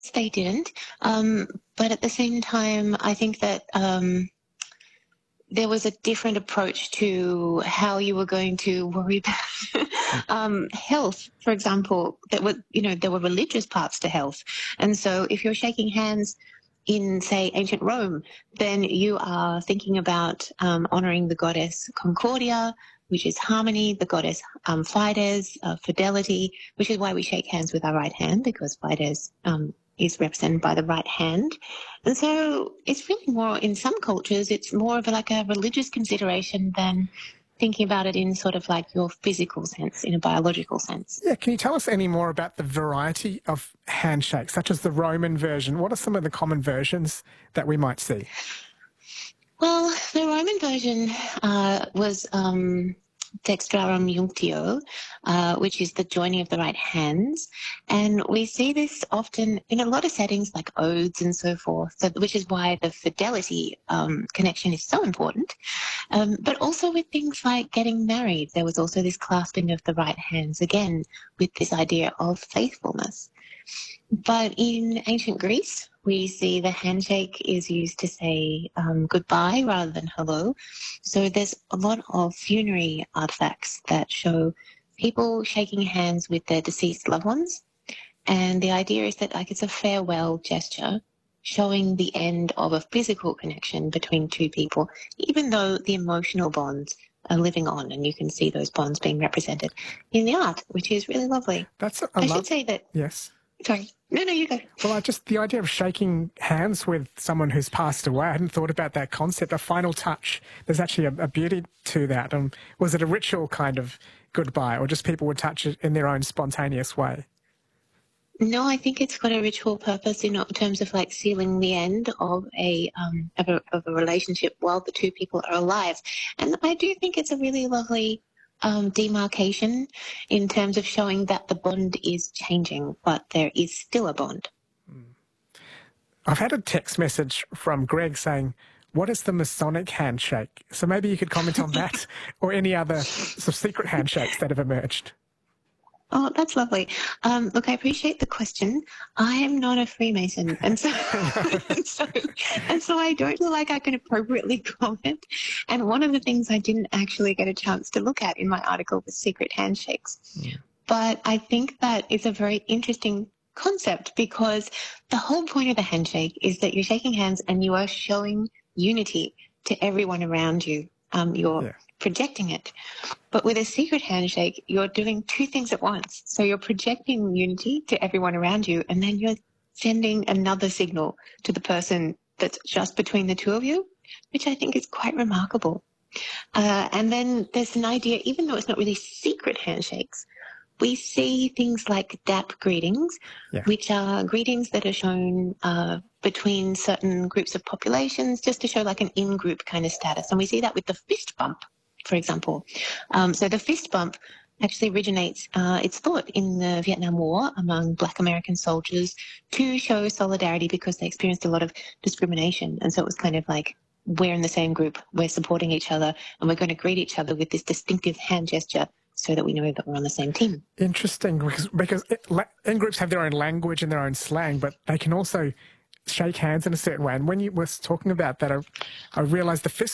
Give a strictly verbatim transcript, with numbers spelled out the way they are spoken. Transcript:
They didn't. Um, but at the same time, I think that um, there was a different approach to how you were going to worry about um, health, for example. That were, you know, there were religious parts to health, and so if you're shaking hands in, say, ancient Rome, then you are thinking about um, honoring the goddess Concordia, which is harmony, the goddess um, Fides, uh, fidelity, which is why we shake hands with our right hand, because Fides um, is represented by the right hand. And so it's really more, in some cultures, it's more of like a religious consideration than thinking about it in sort of like your physical sense, in a biological sense. Yeah, can you tell us any more about the variety of handshakes, such as the Roman version? What are some of the common versions that we might see? Well, the Roman version uh, was um, dextrarum junctio, uh, which is the joining of the right hands. And we see this often in a lot of settings like oaths and so forth, so, which is why the fidelity um, connection is so important. Um, but also with things like getting married, there was also this clasping of the right hands, again, with this idea of faithfulness. But in ancient Greece, we see the handshake is used to say um, goodbye rather than hello. So there's a lot of funerary artifacts that show people shaking hands with their deceased loved ones. And the idea is that like it's a farewell gesture showing the end of a physical connection between two people, even though the emotional bonds are living on, and you can see those bonds being represented in the art, which is really lovely. That's a I lo- should say that... Yes. Sorry. No, no, you go. Well, I just, the idea of shaking hands with someone who's passed away, I hadn't thought about that concept. A final touch, there's actually a, a beauty to that. Um, was it a ritual kind of goodbye, or just people would touch it in their own spontaneous way? No, I think it's got a ritual purpose in terms of like sealing the end of a, um, of a of a relationship while the two people are alive. And I do think it's a really lovely um, demarcation in terms of showing that the bond is changing, but there is still a bond. I've had a text message from Greg saying, what is the Masonic handshake? So maybe you could comment on that or any other sort of secret handshakes that have emerged. Oh, that's lovely. Um, look, I appreciate the question. I am not a Freemason, and so, and so and so I don't feel like I can appropriately comment. And one of the things I didn't actually get a chance to look at in my article was secret handshakes. Mm. But I think that is a very interesting concept, because the whole point of the handshake is that you're shaking hands and you are showing unity to everyone around you. Um, you're yeah. projecting it. But with a secret handshake, you're doing two things at once. So you're projecting unity to everyone around you, and then you're sending another signal to the person that's just between the two of you, which I think is quite remarkable. Uh, and then there's an idea, even though it's not really secret handshakes, we see things like D A P greetings, yeah. which are greetings that are shown uh, between certain groups of populations, just to show like an in-group kind of status. And we see that with the fist bump, for example. Um, so the fist bump actually originates, uh, it's thought, in the Vietnam War among Black American soldiers to show solidarity because they experienced a lot of discrimination. And so it was kind of like, we're in the same group, we're supporting each other, and we're going to greet each other with this distinctive hand gesture so that we know that we're on the same team. Interesting, because, because it, in-groups have their own language and their own slang, but they can also shake hands in a certain way. And when you were talking about that, I, I realised the fist